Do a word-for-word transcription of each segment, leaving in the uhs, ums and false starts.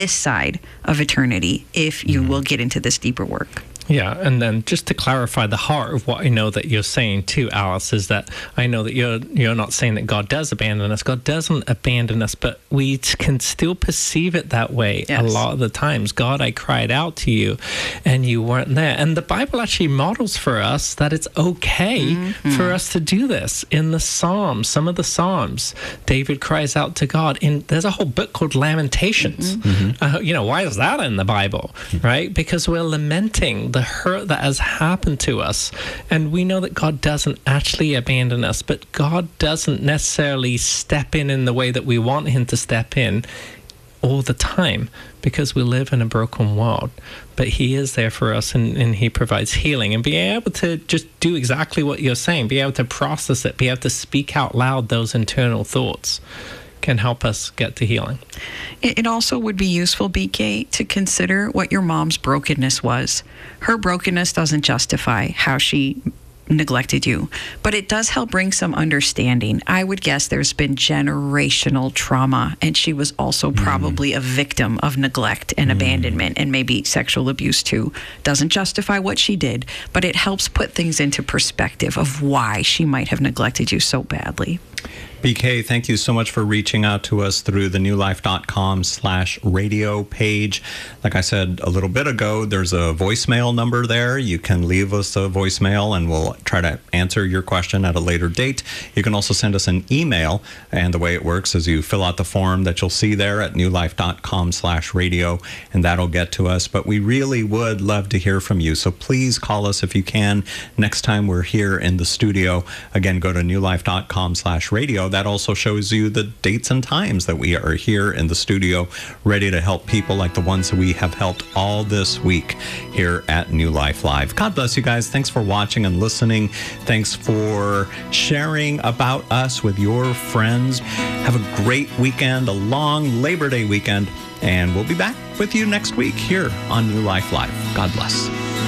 this side of eternity if you mm-hmm. will get into this deeper work. Yeah, and then just to clarify the heart of what I know that you're saying too, Alice, is that I know that you're you're not saying that God does abandon us. God doesn't abandon us, but we can still perceive it that way yes. a lot of the times. God, I cried out to you, and you weren't there. And the Bible actually models for us that it's okay mm-hmm. for us to do this. In the Psalms, some of the Psalms, David cries out to God. In there's a whole book called Lamentations. Mm-hmm. Uh, you know, why is that in the Bible, right? Because we're lamenting the hurt that has happened to us, and we know that God doesn't actually abandon us, but God doesn't necessarily step in in the way that we want him to step in all the time, because we live in a broken world. But he is there for us, and, and he provides healing, and being able to just do exactly what you're saying, be able to process it, be able to speak out loud those internal thoughts, can help us get to healing. It also would be useful, B K, to consider what your mom's brokenness was. Her brokenness doesn't justify how she neglected you, but it does help bring some understanding. I would guess there's been generational trauma, and she was also probably mm. a victim of neglect and mm. abandonment, and maybe sexual abuse too. Doesn't justify what she did, but it helps put things into perspective of why she might have neglected you so badly. B K, thank you so much for reaching out to us through the new life dot com slash radio page. Like I said a little bit ago, there's a voicemail number there. You can leave us a voicemail, and we'll try to answer your question at a later date. You can also send us an email, and the way it works is you fill out the form that you'll see there at new life dot com slash radio, and that'll get to us. But we really would love to hear from you, so please call us if you can next time we're here in the studio. Again, go to new life dot com slash radio. That also shows you the dates and times that we are here in the studio, ready to help people like the ones that we have helped all this week here at New Life Live. God bless you guys. Thanks for watching and listening. Thanks for sharing about us with your friends. Have a great weekend, a long Labor Day weekend, and we'll be back with you next week here on New Life Live. God bless.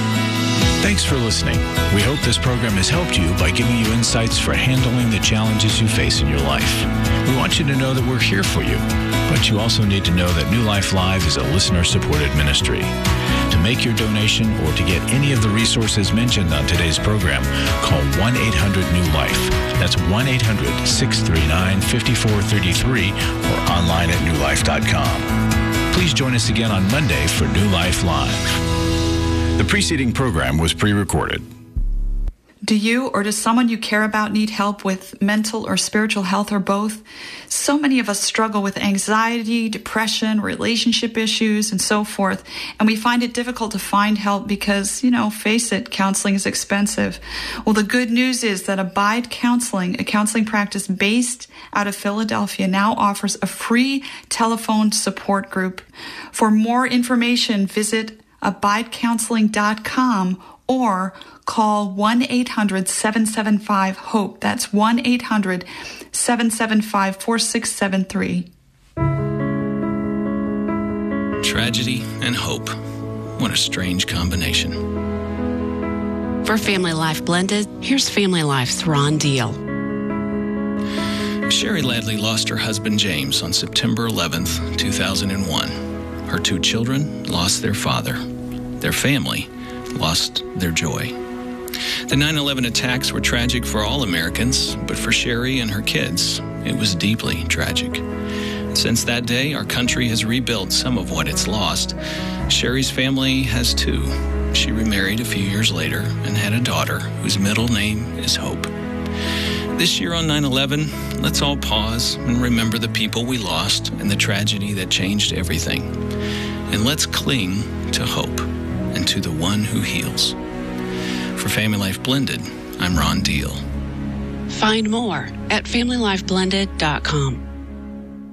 Thanks for listening. We hope this program has helped you by giving you insights for handling the challenges you face in your life. We want you to know that we're here for you, but you also need to know that New Life Live is a listener-supported ministry. To make your donation or to get any of the resources mentioned on today's program, call one eight hundred new life. That's one eight hundred, six three nine, five four three three or online at new life dot com. Please join us again on Monday for New Life Live. The preceding program was pre-recorded. Do you or does someone you care about need help with mental or spiritual health or both? So many of us struggle with anxiety, depression, relationship issues, and so forth. And we find it difficult to find help because, you know, face it, counseling is expensive. Well, the good news is that Abide Counseling, a counseling practice based out of Philadelphia, now offers a free telephone support group. For more information, visit abide counseling dot com or call one eight hundred, seven seven five, HOPE. That's one eight hundred, seven seven five, four six seven three. Tragedy and hope. What a strange combination. For Family Life Blended, here's Family Life's Ron Deal. Sherry Ladley lost her husband James on September eleventh, two thousand one. Her two children lost their father. Their family lost their joy. The nine eleven attacks were tragic for all Americans, but for Sherry and her kids, it was deeply tragic. Since that day, our country has rebuilt some of what it's lost. Sherry's family has too. She remarried a few years later and had a daughter whose middle name is Hope. This year on nine eleven, let's all pause and remember the people we lost and the tragedy that changed everything. And let's cling to hope and to the one who heals. For Family Life Blended, I'm Ron Deal. Find more at family life blended dot com.